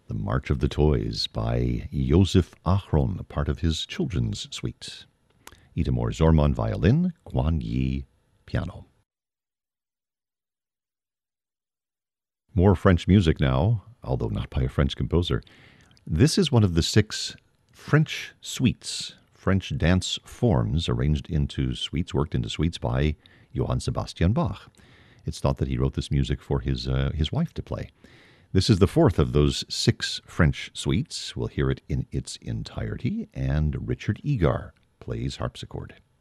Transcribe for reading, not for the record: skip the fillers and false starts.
The March of the Toys by Josef Achron, a part of his children's suite. Itamor Zorman violin, Guan Yi piano. More French music now, although not by a French composer. This is one of the 6 French suites, French dance forms arranged into suites, worked into suites by Johann Sebastian Bach. It's thought that he wrote this music for his wife to play. This is the 4th of those 6 French suites. We'll hear it in its entirety, and Richard Egar plays harpsichord.